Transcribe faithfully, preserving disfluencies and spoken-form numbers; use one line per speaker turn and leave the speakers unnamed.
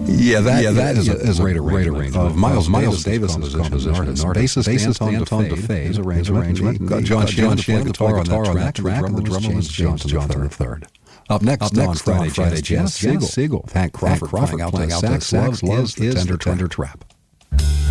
Yeah, that, yeah, that is, a, is a great arrangement of Miles Miles Davis' composition. Artist. Bassist, bassist Anton DeFay, his arrangement. Got John Shannon on guitar on that track, and the drummer was James Johnson the third. Up next, Up next on Friday, Friday Jazz, Siegel. Thank Crawford, Crawford playing out the sax, loves, loves the tender, tender trap.